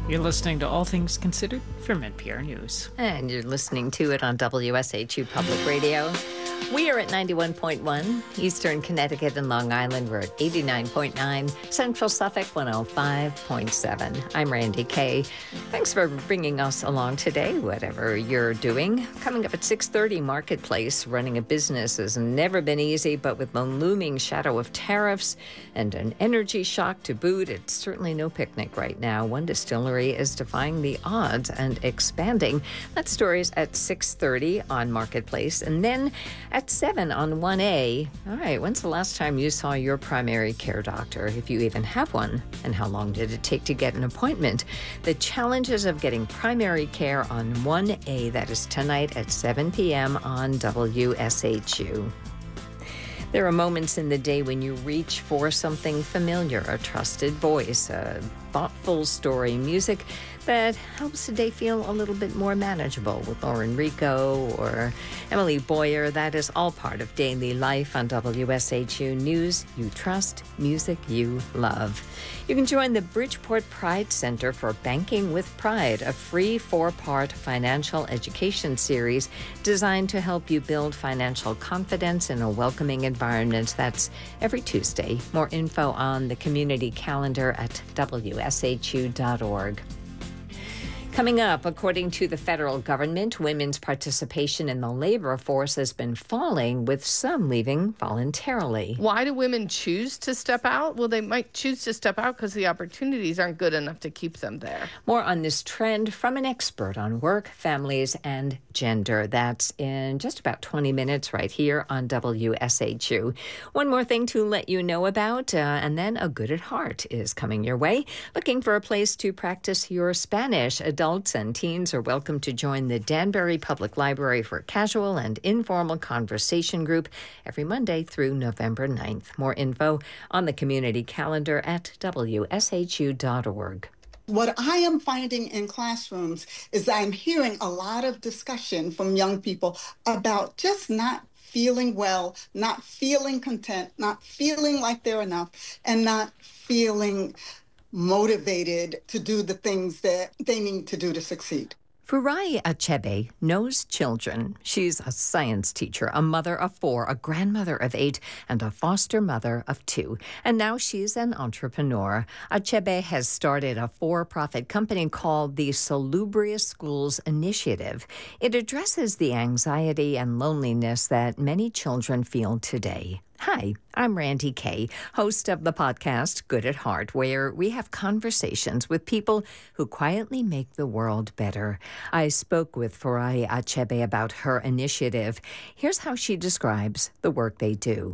You're listening to All Things Considered from NPR News. And you're listening to it on WSHU Public Radio. We are at 91.1 Eastern Connecticut and Long Island. We're at 89.9 Central Suffolk, 105.7. I'm Randy Kay. Thanks for bringing us along today, whatever you're doing. Coming up at 6:30, Marketplace. Running a business has never been easy, but with the looming shadow of tariffs and an energy shock to boot, it's certainly no picnic right now. One distillery is defying the odds and expanding. That story's at 6:30 on Marketplace. And then at 7 on 1A. All right, when's the last time you saw your primary care doctor, if you even have one? And how long did it take to get an appointment? The challenges of getting primary care on 1A. That is tonight at 7 p.m. on WSHU. There are moments in the day when you reach for something familiar, a trusted voice, a thoughtful story, music that helps the day feel a little bit more manageable. With Lauren Rico or Emily Boyer, that is all part of daily life on WSHU News you trust, music you love. You can join the Bridgeport Pride Center for Banking with Pride, a free 4-part financial education series designed to help you build financial confidence in a welcoming environment. That's every Tuesday. More info on the community calendar at WSHU.org. Coming up, according to the federal government, women's participation in the labor force has been falling, with some leaving voluntarily. Why do women choose to step out? Well, they might choose to step out because the opportunities aren't good enough to keep them there. More on this trend from an expert on work, families, and gender. That's in just about 20 minutes right here on WSHU. One more thing to let you know about, and then A Good at Heart is coming your way. Looking for a place to practice your Spanish? Adults and teens are welcome to join the Danbury Public Library for casual and informal conversation group every Monday through November 9th. More info on the community calendar at WSHU.org. What I am finding in classrooms is I'm hearing a lot of discussion from young people about just not feeling well, not feeling content, not feeling like they're enough, and not feeling motivated to do the things that they need to do to succeed. Furai Achebe knows children. She's a science teacher, a mother of 4, a grandmother of 8, and a foster mother of 2. And now she's an entrepreneur. Achebe has started a for-profit company called the Salubrious Schools Initiative. It addresses the anxiety and loneliness that many children feel today. Hi, I'm Randy Kay, host of the podcast Good at Heart, where we have conversations with people who quietly make the world better. I spoke with Furai Achebe about her initiative. Here's how she describes the work they do.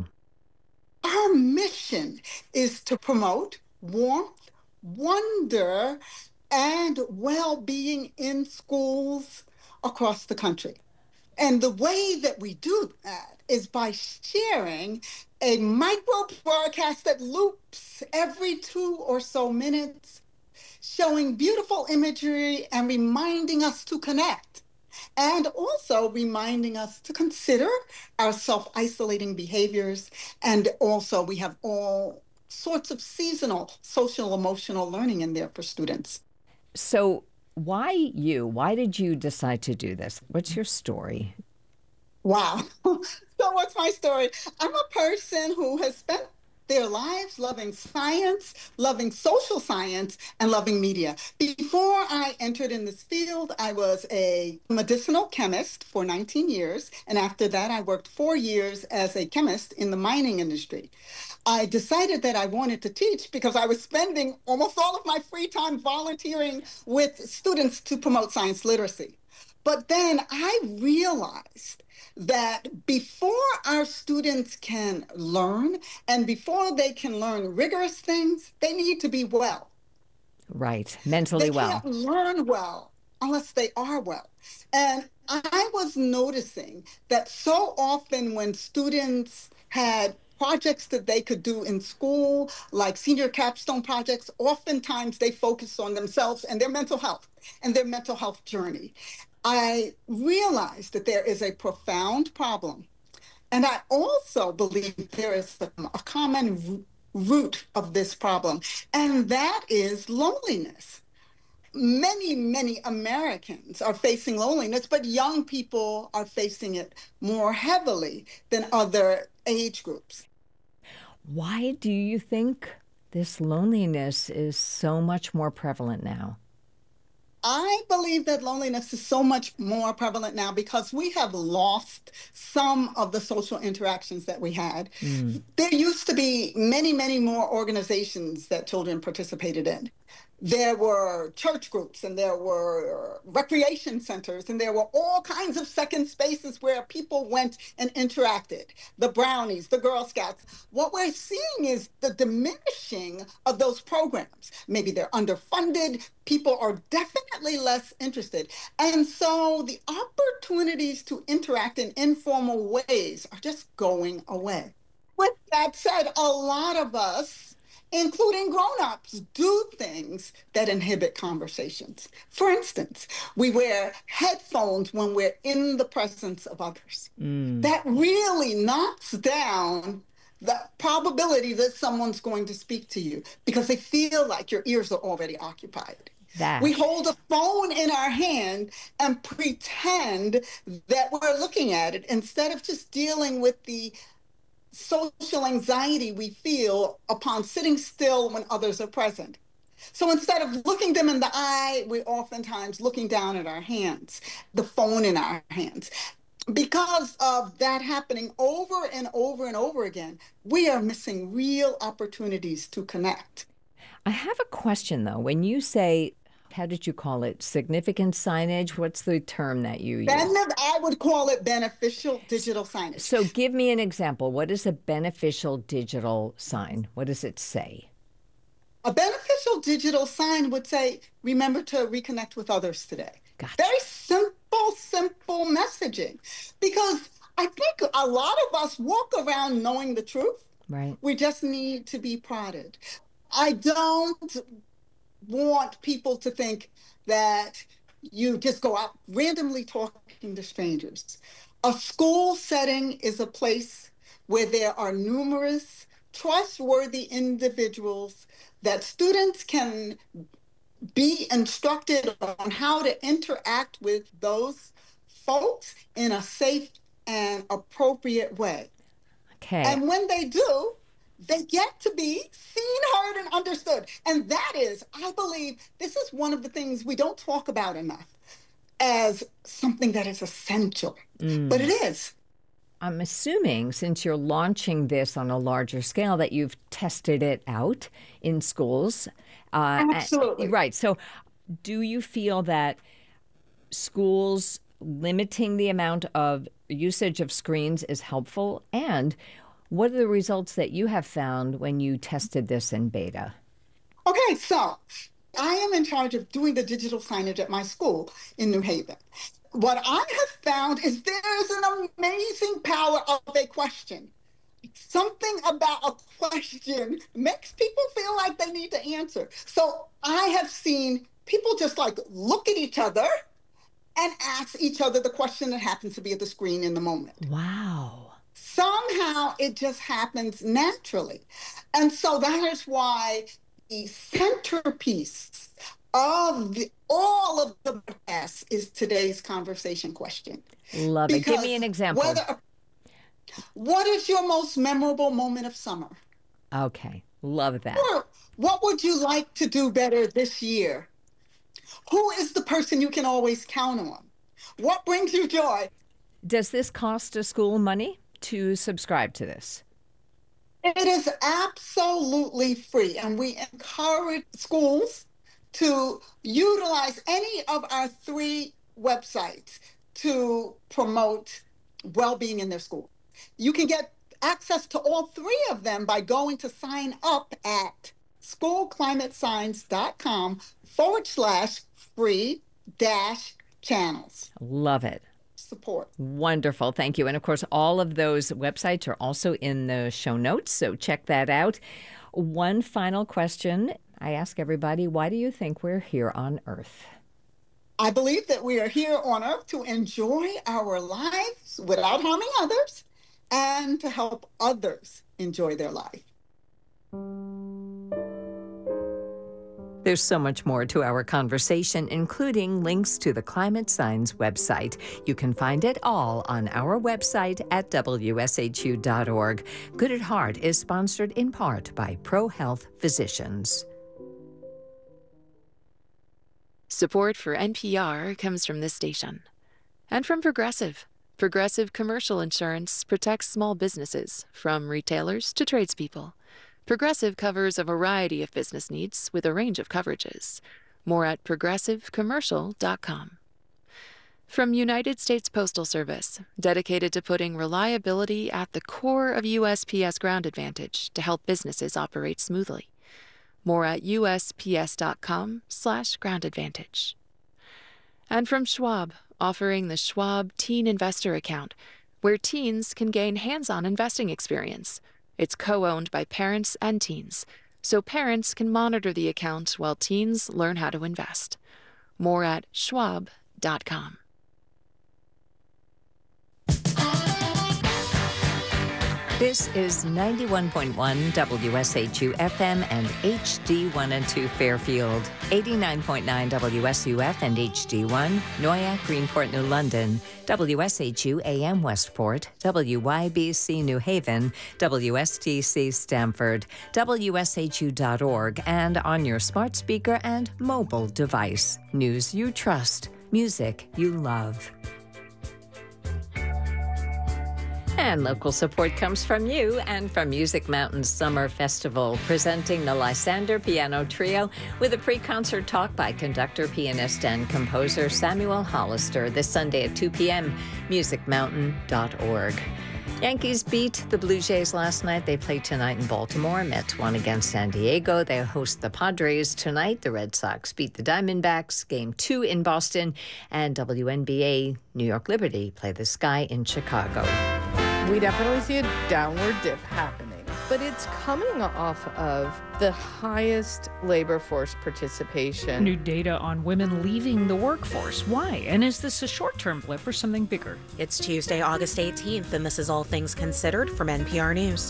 Our mission is to promote warmth, wonder, and well-being in schools across the country. And the way that we do that is by sharing a micro broadcast that loops every 2 or so minutes, showing beautiful imagery and reminding us to connect, and also reminding us to consider our self-isolating behaviors. And also we have all sorts of seasonal social emotional learning in there for students. So why you? Why did you decide to do this? What's your story? Wow. So what's my story? I'm a person who has spent their lives loving science, loving social science, and loving media. Before I entered in this field, I was a medicinal chemist for 19 years. And after that, I worked 4 years as a chemist in the mining industry. I decided that I wanted to teach because I was spending almost all of my free time volunteering with students to promote science literacy. But then I realized that before our students can learn and before they can learn rigorous things, they need to be well. Right, mentally well. They can't learn well unless they are well. And I was noticing that so often when students had projects that they could do in school, like senior capstone projects, oftentimes they focus on themselves and their mental health journey. I realized that there is a profound problem. And I also believe there is a common root of this problem, and that is loneliness. many Americans are facing loneliness, but young people are facing it more heavily than other age groups. Why do you think this loneliness is so much more prevalent now? I believe that loneliness is so much more prevalent now because we have lost some of the social interactions that we had. There used to be many more organizations that children participated in. There were church groups and there were recreation centers and there were all kinds of second spaces where people went and interacted. The Brownies, the Girl Scouts. What we're seeing is the diminishing of those programs. Maybe they're underfunded. People are definitely less interested. And so the opportunities to interact in informal ways are just going away. With that said, a lot of us, including grown-ups, do things that inhibit conversations. For instance, we wear headphones when we're in the presence of others. That really knocks down the probability that someone's going to speak to you because they feel like your ears are already occupied. We hold a phone in our hand and pretend that we're looking at it instead of just dealing with the social anxiety we feel upon sitting still when others are present. So instead of looking them in the eye, we're oftentimes looking down at our hands, the phone in our hands. Because of that happening over and over again, we are missing real opportunities to connect. I have a question, though. When you say, how did you call it, significant signage? What's the term that you use? I would call it beneficial digital signage. So give me an example. What is a beneficial digital sign? What does it say? A beneficial digital sign would say, remember to reconnect with others today. Gotcha. Very simple messaging. Because I think a lot of us walk around knowing the truth. Right. We just need to be prodded. I don't want people to think that you just go out randomly talking to strangers. A school setting is a place where there are numerous trustworthy individuals that students can be instructed on how to interact with those folks in a safe and appropriate way. Okay. And when they do, they get to be seen, heard, and understood. And that is, I believe, this is one of the things we don't talk about enough as something that is essential. But it is. I'm assuming, since you're launching this on a larger scale, that you've tested it out in schools. Absolutely. Right. So do you feel that schools limiting the amount of usage of screens is helpful? And what are the results that you have found when you tested this in beta? Okay, so I am in charge of doing the digital signage at my school in New Haven. What I have found is there's an amazing power of a question. Something about a question makes people feel like they need to answer. So I have seen people just like look at each other and ask each other the question that happens to be at the screen in the moment. Wow. Somehow it just happens naturally. And so that is why the centerpiece of all of the podcasts is today's conversation question. Love it. Give me an example. What is your most memorable moment of summer? Okay. Love that. Or what would you like to do better this year? Who is the person you can always count on? What brings you joy? Does this cost a school money to subscribe to this? It is absolutely free, and we encourage schools to utilize any of our 3 websites to promote well-being in their school. You can get access to all 3 of them by going to sign up at schoolclimatesigns.com/free-channels. Love it. Support. Wonderful. Thank you. And of course, all of those websites are also in the show notes, so check that out. One final question I ask everybody: why do you think we're here on Earth? I believe that we are here on Earth to enjoy our lives without harming others and to help others enjoy their life. There's so much more to our conversation, including links to the Climate Signs website. You can find it all on our website at wshu.org. Good at Heart is sponsored in part by ProHealth Physicians. Support for NPR comes from this station and from Progressive. Progressive Commercial Insurance protects small businesses, from retailers to tradespeople. Progressive covers a variety of business needs with a range of coverages. More at progressivecommercial.com. From United States Postal Service, dedicated to putting reliability at the core of USPS Ground Advantage to help businesses operate smoothly. More at usps.com/groundadvantage. And from Schwab, offering the Schwab Teen Investor Account, where teens can gain hands-on investing experience. It's co-owned by parents and teens, so parents can monitor the account while teens learn how to invest. More at schwab.com. This is 91.1 WSHU FM and HD1 and 2 Fairfield, 89.9 WSUF and HD1, Noyak, Greenport, New London, WSHU AM Westport, WYBC New Haven, WSTC Stamford, WSHU.org, and on your smart speaker and mobile device. News you trust, music you love. And local support comes from you and from Music Mountain's Summer Festival, presenting the Lysander Piano Trio with a pre-concert talk by conductor, pianist, and composer Samuel Hollister this Sunday at 2 p.m., musicmountain.org. Yankees beat the Blue Jays last night. They play tonight in Baltimore. Mets won against San Diego. They host the Padres tonight. The Red Sox beat the Diamondbacks. Game 2 in Boston. And WNBA New York Liberty play the Sky in Chicago. We definitely see a downward dip happening, but it's coming off of the highest labor force participation. New data on women leaving the workforce. Why? And is this a short-term blip or something bigger? It's Tuesday, August 18th, and this is All Things Considered from NPR News.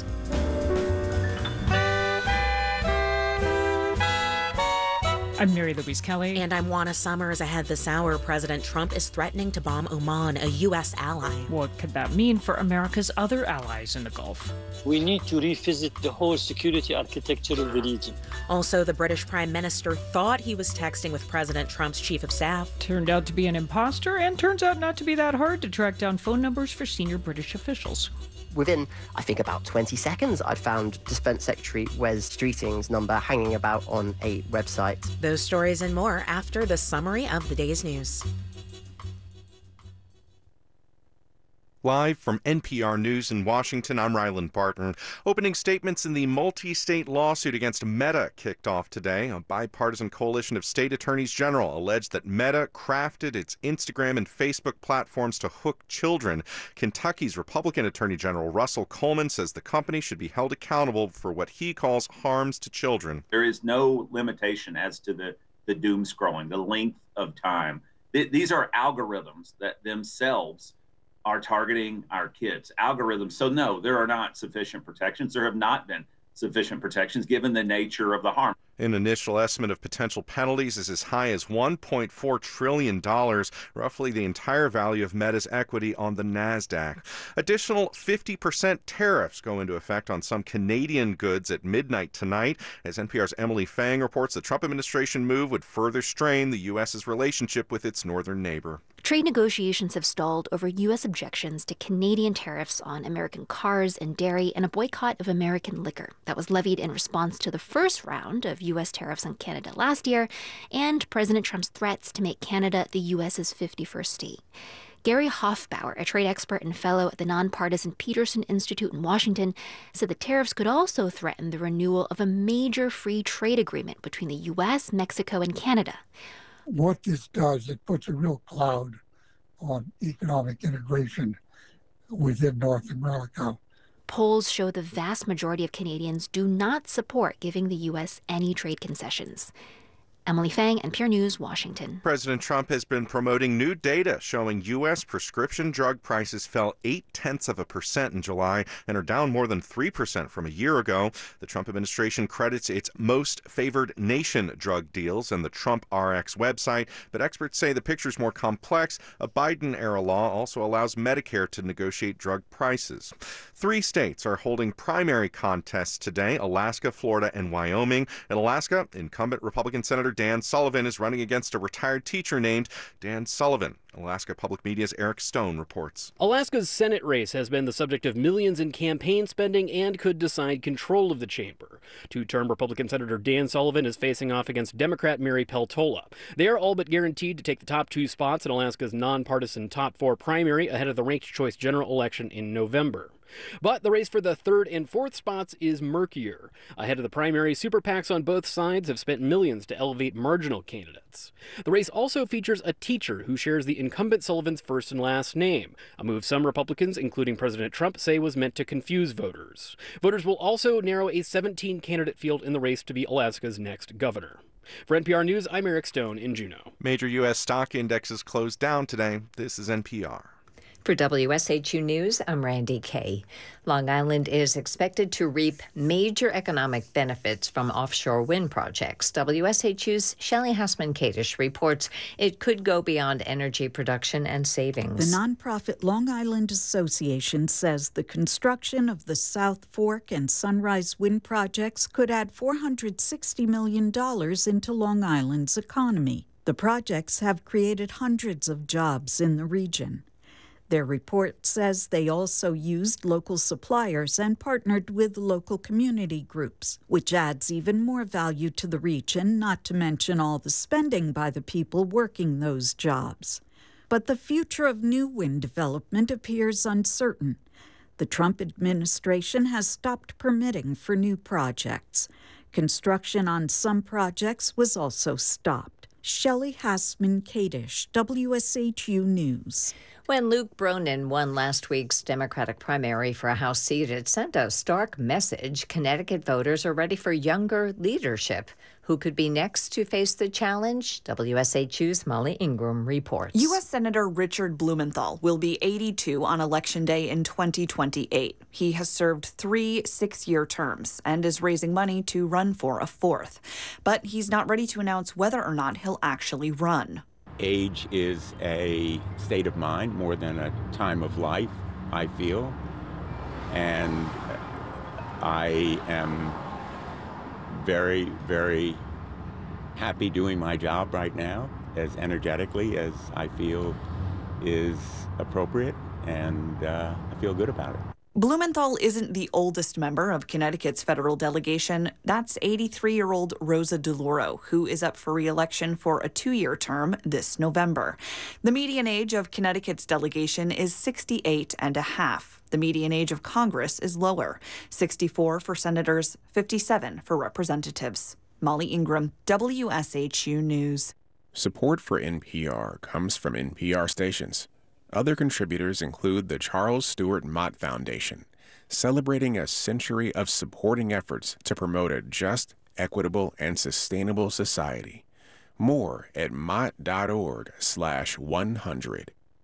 I'm Mary Louise Kelly. And I'm Juana Summers. Ahead this hour, President Trump is threatening to bomb Oman, a U.S. ally. What could that mean for America's other allies in the Gulf? We need to revisit the whole security architecture of the region. Also, the British Prime Minister thought he was texting with President Trump's chief of staff. Turned out to be an imposter, and turns out not to be that hard to track down phone numbers for senior British officials. Within, I think, about 20 seconds, I'd found Defense Secretary Wes Streeting's number hanging about on a website. Those stories and more after the summary of the day's news. Live from NPR News in Washington, I'm Ryland Barton. Opening statements in the multi-state lawsuit against Meta kicked off today. A bipartisan coalition of state attorneys general alleged that Meta crafted its Instagram and Facebook platforms to hook children. Kentucky's Republican Attorney General Russell Coleman says the company should be held accountable for what he calls harms to children. There is no limitation as to the doom scrolling, the length of time. These are algorithms that themselves are targeting our kids. Algorithms. So no, there are not sufficient protections. There have not been sufficient protections given the nature of the harm. An initial estimate of potential penalties is as high as $1.4 trillion, roughly the entire value of Meta's equity on the NASDAQ. Additional 50% tariffs go into effect on some Canadian goods at midnight tonight. As NPR's Emily Fang reports, the Trump administration move would further strain the U.S.'s relationship with its northern neighbor. Trade negotiations have stalled over U.S. objections to Canadian tariffs on American cars and dairy and a boycott of American liquor that was levied in response to the first round of U.S. tariffs on Canada last year and President Trump's threats to make Canada the U.S.'s 51st state. Gary Hofbauer, a trade expert and fellow at the nonpartisan Peterson Institute in Washington, said the tariffs could also threaten the renewal of a major free trade agreement between the U.S., Mexico, and Canada. What this does, it puts a real cloud on economic integration within North America. Polls show the vast majority of Canadians do not support giving the U.S. any trade concessions. Emily Fang, NPR News, Washington. President Trump has been promoting new data showing U.S. prescription drug prices fell 0.8% in July and are down more than 3% from a year ago. The Trump administration credits its most favored nation drug deals and the Trump RX website, but experts say the picture's more complex. A Biden-era law also allows Medicare to negotiate drug prices. 3 states are holding primary contests today: Alaska, Florida, and Wyoming. In Alaska, incumbent Republican Senator Dan Sullivan is running against a retired teacher named Dan Sullivan. Alaska Public Media's Eric Stone reports. Alaska's Senate race has been the subject of millions in campaign spending and could decide control of the chamber. Two-term Republican Senator Dan Sullivan is facing off against Democrat Mary Peltola. They are all but guaranteed to take the top 2 spots in Alaska's nonpartisan top 4 primary ahead of the ranked choice general election in November. But the race for the 3rd and 4th spots is murkier. Ahead of the primary, super PACs on both sides have spent millions to elevate marginal candidates. The race also features a teacher who shares the incumbent Sullivan's first and last name, a move some Republicans, including President Trump, say was meant to confuse voters. Voters will also narrow a 17-candidate field in the race to be Alaska's next governor. For NPR News, I'm Eric Stone in Juneau. Major U.S. stock indexes closed down today. This is NPR. For WSHU News, I'm Randy Kay. Long Island is expected to reap major economic benefits from offshore wind projects. WSHU's Shelley Hassman-Kadish reports it could go beyond energy production and savings. The nonprofit Long Island Association says the construction of the South Fork and Sunrise wind projects could add $460 million into Long Island's economy. The projects have created hundreds of jobs in the region. Their report says they also used local suppliers and partnered with local community groups, which adds even more value to the region, not to mention all the spending by the people working those jobs. But the future of new wind development appears uncertain. The Trump administration has stopped permitting for new projects. Construction on some projects was also stopped. Shelley Hassman-Kadish, WSHU News. When Luke Bronin won last week's Democratic primary for a House seat, it sent a stark message. Connecticut voters are ready for younger leadership. Who could be next to face the challenge? WSHU's Molly Ingram reports. U.S. Senator Richard Blumenthal will be 82 on Election Day in 2028. He has served 3 6-year terms and is raising money to run for a 4th. But he's not ready to announce whether or not he'll actually run. Age is a state of mind more than a time of life, I feel. And I am very, very happy doing my job right now as energetically as I feel is appropriate, and I feel good about it. Blumenthal isn't the oldest member of Connecticut's federal delegation. That's 83-year-old Rosa DeLauro, who is up for re-election for a 2-year term this November. The median age of Connecticut's delegation is 68 and a half. The median age of Congress is lower, 64 for senators, 57 for representatives. Molly Ingram, WSHU News. Support for NPR comes from NPR stations. Other contributors include the Charles Stewart Mott Foundation, celebrating a century of supporting efforts to promote a just, equitable, and sustainable society. More at mott.org/100.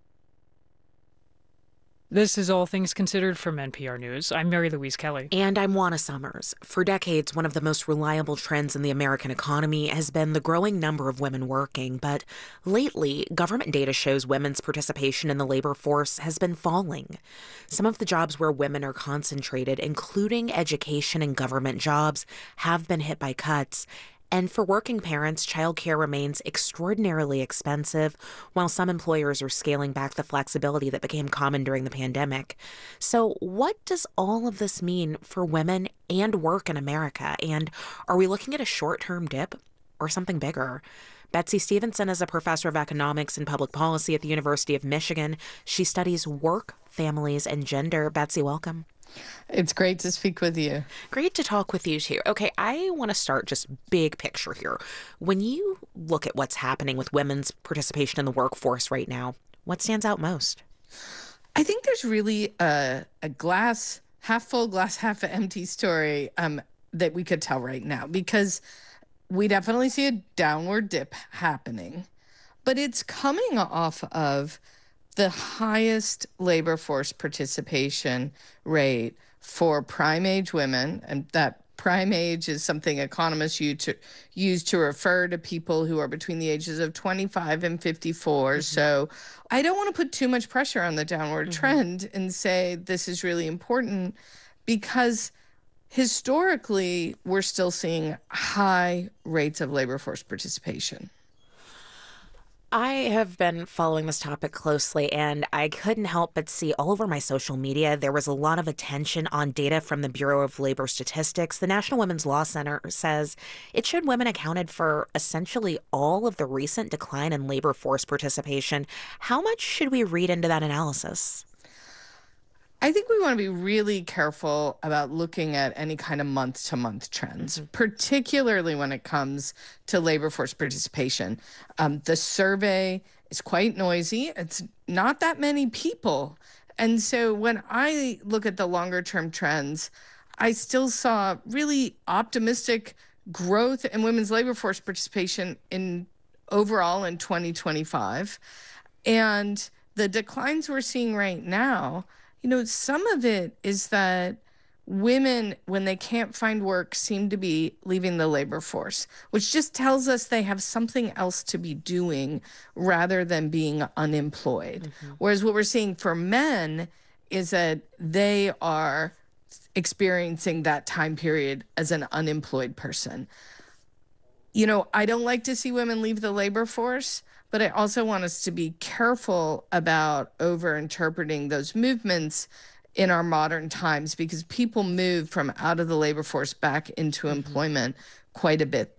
This is All Things Considered from NPR News. I'm Mary Louise Kelly. And I'm Juana Summers. For decades, one of the most reliable trends in the American economy has been the growing number of women working. But lately, government data shows women's participation in the labor force has been falling. Some of the jobs where women are concentrated, including education and government jobs, have been hit by cuts. And for working parents, childcare remains extraordinarily expensive, while some employers are scaling back the flexibility that became common during the pandemic. So what does all of this mean for women and work in America? And are we looking at a short-term dip or something bigger? Betsy Stevenson is a professor of economics and public policy at the University of Michigan. She studies work, families, and gender. Betsy, welcome. It's great to speak with you. Great to talk with you, too. Okay, I want to start just big picture here. When you look at what's happening with women's participation in the workforce right now, what stands out most? I think there's really a glass half full, glass half empty story that we could tell right now, because We definitely see a downward dip happening, but it's coming off of the highest labor force participation rate for prime age women. And that prime age is something economists use to refer to people who are between the ages of 25 and 54. So I don't want to put too much pressure on the downward trend and say this is really important, because historically, we're still seeing high rates of labor force participation. I have been following this topic closely, and I couldn't help but see all over my social media there was a lot of attention on data from the Bureau of Labor Statistics. The National Women's Law Center says it showed women accounted for essentially all of the recent decline in labor force participation. How much should we read into that analysis? I think we want to be really careful about looking at any kind of month-to-month trends, particularly when it comes to labor force participation. The survey is quite noisy. It's not that many people. And so when I look at the longer-term trends, I still saw really optimistic growth in women's labor force participation overall in 2025. And the declines we're seeing right now, some of it is that women, when they can't find work, seem to be leaving the labor force, which just tells us they have something else to be doing rather than being unemployed. Whereas what we're seeing for men is that they are experiencing that time period as an unemployed person. I don't like to see women leave the labor force, but I also want us to be careful about over-interpreting those movements in our modern times, because people move from out of the labor force back into employment quite a bit.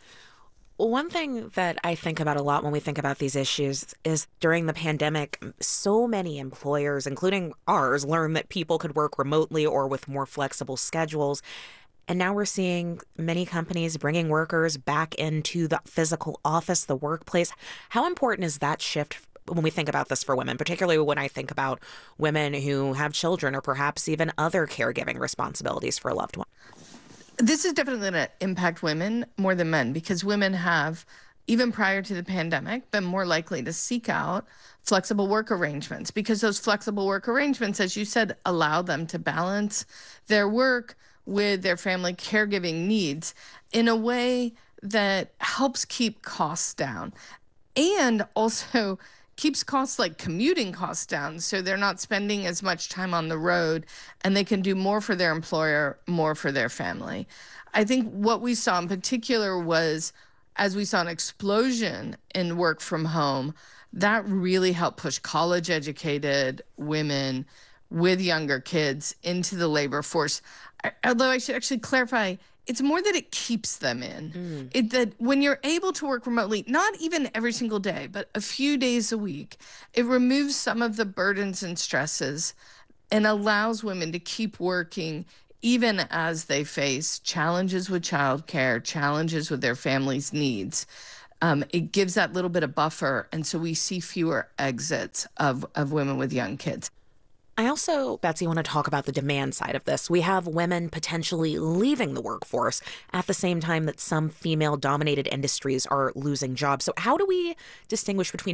One thing that I think about a lot when we think about these issues is during the pandemic, so many employers, including ours, learned that people could work remotely or with more flexible schedules. And now we're seeing many companies bringing workers back into the physical office, the workplace. How important is that shift when we think about this for women, particularly when I think about women who have children or perhaps even other caregiving responsibilities for a loved one? This is definitely going to impact women more than men, because women have, even prior to the pandemic, been more likely to seek out flexible work arrangements, because those flexible work arrangements, as you said, allow them to balance their work with their family caregiving needs in a way that helps keep costs down, and also keeps costs like commuting costs down, so they're not spending as much time on the road, and they can do more for their employer, more for their family. I think what we saw in particular was, as we saw an explosion in work from home, that really helped push college-educated women with younger kids into the labor force. Although I should actually clarify, it's more that it keeps them in. That when you're able to work remotely, not even every single day, but a few days a week, it removes some of the burdens and stresses and allows women to keep working even as they face challenges with childcare, challenges with their family's needs. It gives that little bit of buffer, and so we see fewer exits of women with young kids. I also, Betsy, want to talk about the demand side of this. We have women potentially leaving the workforce at the same time that some female-dominated industries are losing jobs. So how do we distinguish between